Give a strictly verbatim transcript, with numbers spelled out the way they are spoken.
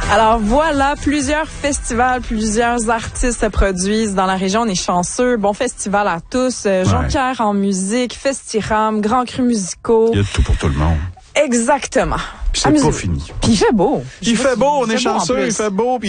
Alors voilà, plusieurs festivals, plusieurs artistes se produisent dans la région. On est chanceux. Bon festival à tous. Euh, Jonquière en musique, Festiram, Grands Crus musicaux. Il y a tout pour tout le monde. Exactement. Puis c'est pas fini. Puis il fait beau. Il fait beau, on est chanceux, il fait beau.